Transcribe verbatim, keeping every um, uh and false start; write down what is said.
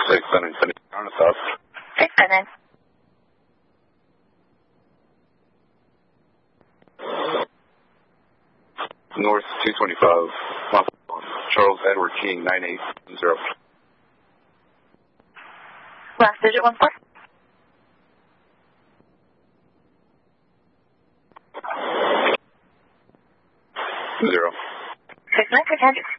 six nine Infinity on the south. six nine nine. North two twenty-five, Charles Edward King, nine eight zero. Last digit, one four. Zero. six nine six hundred.